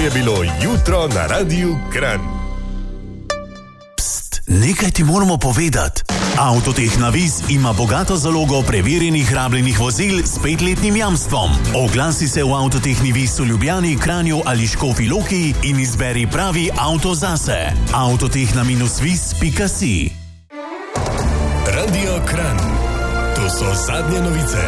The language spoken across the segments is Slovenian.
je bilo jutro na Radiu Kranj. Pst, nekaj ti moramo povedati. Avtoteh Navis ima bogato zalogo preverjenih rabljenih vozil s 5-letnim jamstvom. Oglasi se v Avtoteh Navis v Ljubljani, Kranju ali Škofji Loki in izberi pravi avto zase. Avtotehna-vis.si. Radio Kranj. To so zadnje novice.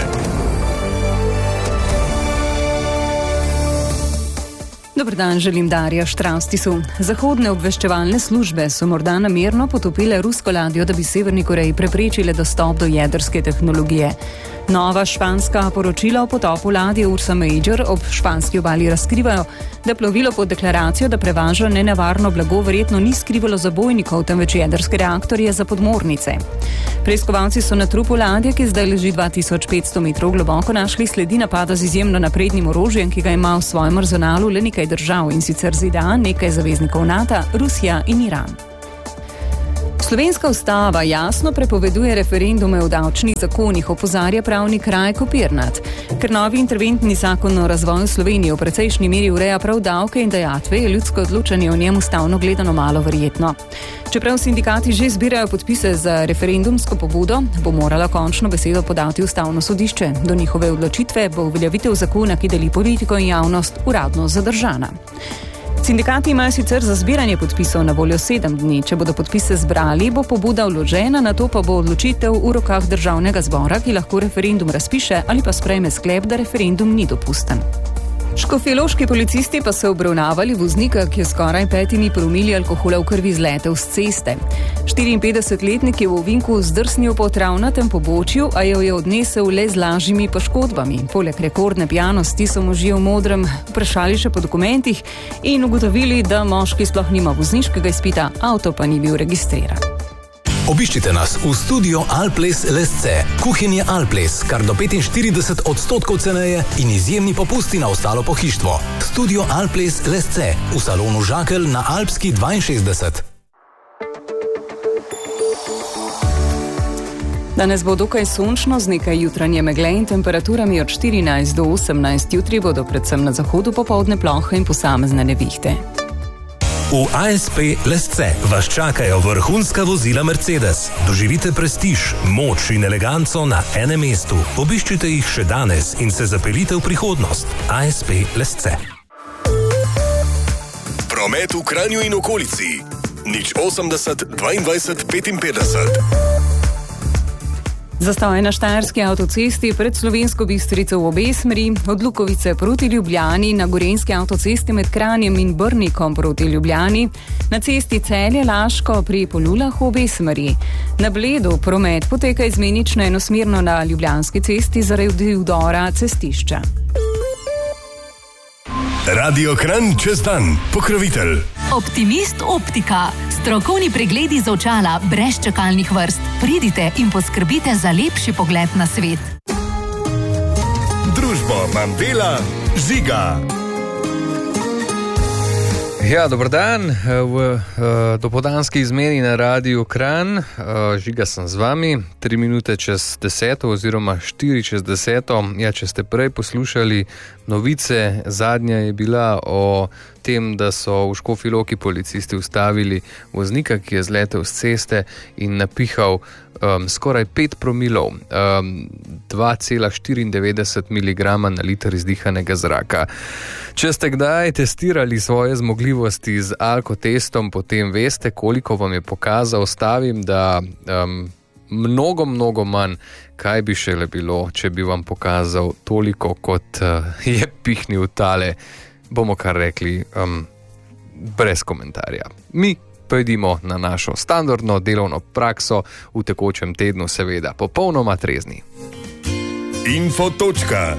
Dober dan, želim Darja Štrastisu. Zahodne obveščevalne službe so morda namerno potopile rusko ladjo, da bi Severni Koreji preprečile dostop do jedrske tehnologije. Nova španska poročila o potopu ladje Ursa Major ob španski obali razkrivajo, da plovilo pod deklaracijo, da prevaža nenevarno blago, verjetno ni skrivalo zabojnikov, temveč jedrske reaktorje za podmornice. Preiskovalci so na trupu ladje, ki zdaj leži 2500 metrov globoko, našli sledi napada z izjemno naprednim orožjem, ki ga ima v svojem arzenalu le nekaj držav, in sicer ZDA, nekaj zaveznikov NATO, Rusija in Iran. Slovenska ustava jasno prepoveduje referendume v davčnih zakonih, opozarja pravnik Rajko Pirnat. Ker novi interventni zakon o razvoju Slovenije v precejšnji meri ureja prav davke in dajatve, je ljudsko odločanje o njem ustavno gledano malo verjetno. Čeprav sindikati že zbirajo podpise za referendumsko pobudo, bo morala končno besedo podati ustavno sodišče. Do njihove odločitve bo uveljavitev zakona, ki deli politiko in javnost, uradno zadržana. Sindikati imajo sicer za zbiranje podpisov na voljo 7 dni. Če bodo podpise zbrali, bo pobuda vložena, nato pa bo odločitev v rokah Državnega zbora, ki lahko referendum razpiše ali pa sprejme sklep, da referendum ni dopusten. Škofjeloški policisti pa so obravnavali voznika, ki je skoraj 5 promili alkohola v krvi zletel s ceste. 54-letnik je v ovinku zdrsnil po travnatem pobočju, a jo je odnesel le z lažjimi poškodbami. Poleg rekordne pijanosti so možje v modrem vprašali še po dokumentih in ugotovili, da moški sploh nima vozniškega izpita, avto pa ni bil registriran. Obiščite nas v studio Alples Lesce. Kuhinje Alples, kar do 45% ceneje in izjemni popusti na ostalo pohištvo. Studio Alples Lesce v salonu Žakelj na Alpski 62. Danes bo dokaj sončno z nekaj jutranje megle in temperaturami od 14 do 18. Jutri bodo predvsem na zahodu popoldne plohe in posamezne nevihte. V ASP Lesce vas čakajo vrhunska vozila Mercedes. Doživite prestiž, moč in eleganco na enem mestu. Obiščite jih še danes in se zapeljite v prihodnost. ASP Lesce. Promet v Kranju in okolici. 080 22 55. Zastoj na Štajerski avtocesti pred Slovensko Bistrico v obe smeri, od Lukovice proti Ljubljani, na Gorenjski avtocesti med Kranjem in Brnikom proti Ljubljani, na cesti Celje-Laško pri Polulah v obe smeri. Na Bledu promet poteka izmenično enosmerno na Ljubljanski cesti zaradi vdora cestišča. Radio Kranj čez dan, pokrovitelj. Optimist Optika. Strokovni pregledi za očala brez čakalnih vrst. Pridite in poskrbite za lepši pogled na svet. Družbo Mandela Žiga. Ja, dober dan v dopoldanski izmeni na Radiu Kranj. Žiga sem z vami, 3 minute čez 10 oziroma 4 čez 10. Ja, če ste prej poslušali novice, zadnja je bila o tem, da so v Škofji Loki policisti ustavili voznika, ki je zletel z ceste in napihal skoraj 5 promilov, 2,94 mg na liter izdihanega zraka. Če ste kdaj testirali svoje zmogljivosti z alkotestom, potem veste, koliko vam je pokazal. Stavim, da mnogo manj, kaj bi šele bilo, če bi vam pokazal toliko, kot je pihnil tale, bomo kar rekli, brez komentarja. Mi pojdimo na našo standardno delovno prakso v tekočem tednu, seveda popolnoma trezni. Info.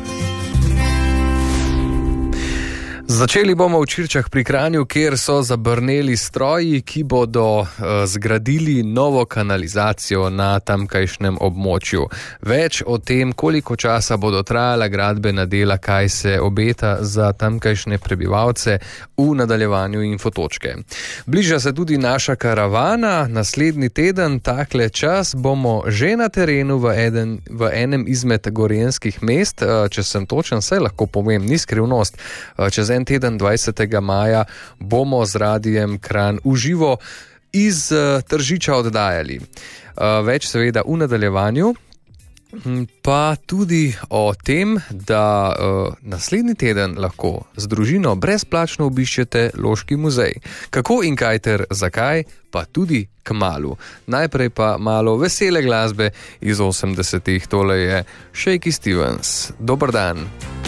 Začeli bomo v Čirčah pri Kranju, kjer so zabrneli stroji, ki bodo zgradili novo kanalizacijo na tamkajšnjem območju. Več o tem, koliko časa bodo trajala gradbena dela, kaj se obeta za tamkajšnje prebivalce, v nadaljevanju Infotočke. Bliža se tudi naša karavana. Naslednji teden, takle čas, bomo že na terenu v enem izmed gorenjskih mest. Če sem točen, saj lahko povem, ni skrivnost. Čez en teden 20. maja bomo z Radiem Kranj uživo iz Tržiča oddajali. Več seveda v nadaljevanju, pa tudi o tem, da naslednji teden lahko z družino brezplačno obiščete Loški muzej. Kako in kaj ter zakaj, pa tudi kmalu. Najprej pa malo vesele glasbe iz 80-ih, tole je Shaky Stevens. Dober dan.